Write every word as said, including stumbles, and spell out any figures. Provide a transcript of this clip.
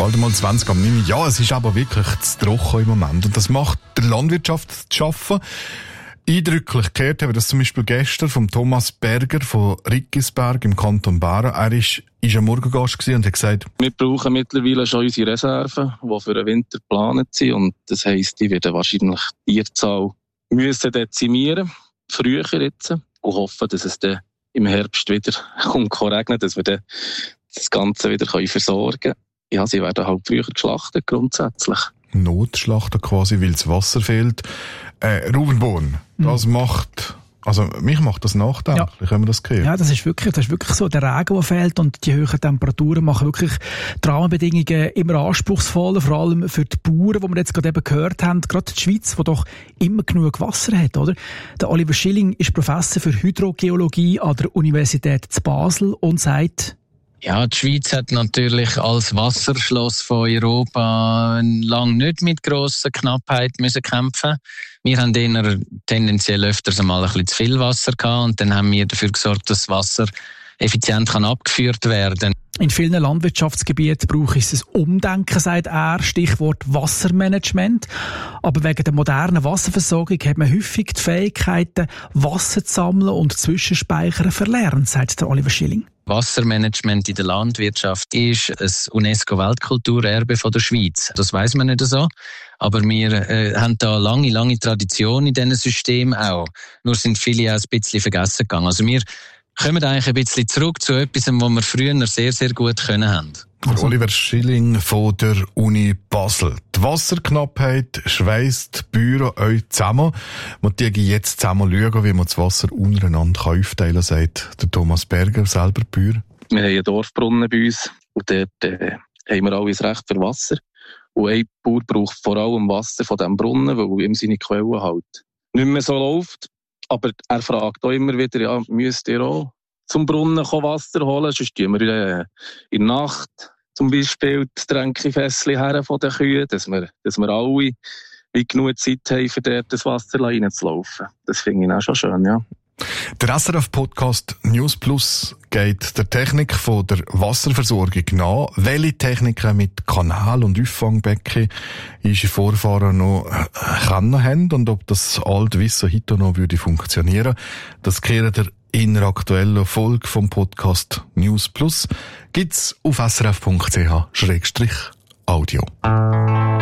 bald mal zwanzig am neun. Ja, es ist aber wirklich zu trocken im Moment. Und das macht der Landwirtschaft zu schaffen. Eindrücklich gehört haben wir das zum Beispiel gestern vom Thomas Berger von Rickisberg im Kanton Bern. Er ist, ist ein Morgengast gewesen und hat gesagt, wir brauchen mittlerweile schon unsere Reserven, die für den Winter geplant sind. Und das heisst, die werden wahrscheinlich die Tierzahl müssen dezimieren, früher jetzt, und hoffen, dass es dann im Herbst wieder kommt regnen, dass wir dann das Ganze wieder versorgen können. Ja, sie werden halt früher geschlachtet, grundsätzlich. Notschlachten quasi, weil das Wasser fehlt. Äh, Ruben Born, das mhm. macht, also mich macht das nachdenklich, ja. Wenn man das gehört. Ja, das ist wirklich, das ist wirklich so, der Regen, der fehlt und die hohen Temperaturen machen wirklich die Rahmenbedingungen immer anspruchsvoller, vor allem für die Bauern, die wir jetzt gerade eben gehört haben, gerade die Schweiz, die doch immer genug Wasser hat, oder? Der Oliver Schilling ist Professor für Hydrogeologie an der Universität zu Basel und sagt, ja, die Schweiz hat natürlich als Wasserschloss von Europa lang nicht mit grosser Knappheit müssen kämpfen. Wir haben eher tendenziell öfters einmal ein bisschen zu viel Wasser gehabt und dann haben wir dafür gesorgt, dass das Wasser effizient kann abgeführt werden. In vielen Landwirtschaftsgebieten braucht es ein Umdenken, sagt er, Stichwort Wassermanagement. Aber wegen der modernen Wasserversorgung hat man häufig die Fähigkeiten, Wasser zu sammeln und zwischenspeichern verlernt, sagt der Oliver Schilling. Wassermanagement in der Landwirtschaft ist ein UNESCO-Weltkulturerbe von der Schweiz. Das weiss man nicht so. Aber wir äh, haben da lange, lange Tradition in diesen Systemen auch. Nur sind viele auch ein bisschen vergessen gegangen. Also wir kommen eigentlich ein bisschen zurück zu etwas, was wir früher sehr, sehr gut können haben. Also. Oliver Schilling von der Uni Basel. Die Wasserknappheit schweisst die Bauern euch zusammen. Wir schauen jetzt zusammen, schauen, wie man das Wasser untereinander aufteilen kann, sagt der Thomas Berger, selber Bauer. Wir haben einen Dorfbrunnen bei uns und dort äh, haben wir alle ein Recht für Wasser. Und ein Bauer braucht vor allem Wasser von diesem Brunnen, weil ihm seine Quelle halt nicht mehr so läuft. Aber er fragt auch immer wieder, ja, müsst ihr auch zum Brunnen Wasser holen? Sonst tun wir äh, in der Nacht zum Beispiel die Tränkefässchen her von den Kühen, dass wir, dass wir alle wie genug Zeit haben, für dort das Wasser reinzulaufen. Das finde ich auch schon schön, ja. Der S R F-Podcast News Plus geht der Technik von der Wasserversorgung nach. Welche Techniken mit Kanal- und Auffangbecken unsere Vorfahren noch kennen haben und ob das alte Wissen heute noch würde funktionieren, das kehrt der in der aktuellen Folge vom Podcast News Plus gibt's auf s r f punkt c h Schrägstrich Audio.